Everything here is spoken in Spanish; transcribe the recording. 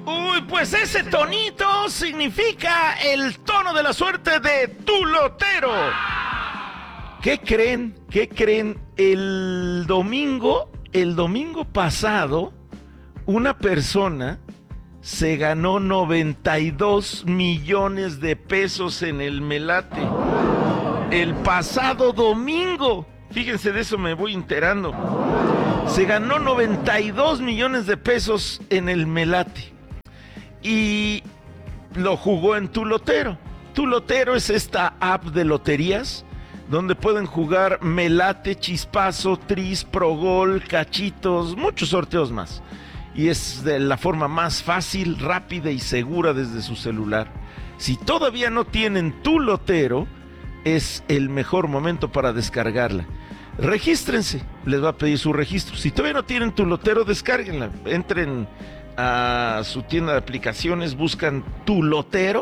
Uy, pues ese tonito significa el tono de la suerte de tu lotero. ¿Qué creen? ¿Qué creen? El domingo pasado, una persona se ganó 92 millones de pesos en el Melate. El pasado domingo. Fíjense, de eso me voy enterando. Se ganó 92 millones de pesos en el Melate. Y lo jugó en Tu Lotero. Tu Lotero es esta app de loterías donde pueden jugar Melate, Chispazo, Tris, Progol, Cachitos, muchos sorteos más. Y es de la forma más fácil, rápida y segura desde su celular. Si todavía no tienen Tu Lotero, es el mejor momento para descargarla. Regístrense, les va a pedir su registro. Si todavía no tienen Tu Lotero, descárguenla. Entren a su tienda de aplicaciones, buscan Tu Lotero